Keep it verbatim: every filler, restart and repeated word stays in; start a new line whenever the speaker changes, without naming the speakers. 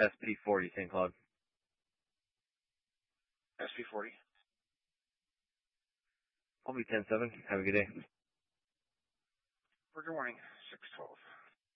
S P forty, Saint Cloud.
S P forty.
I'll be ten seven. Have a good day.
Good morning, six twelve.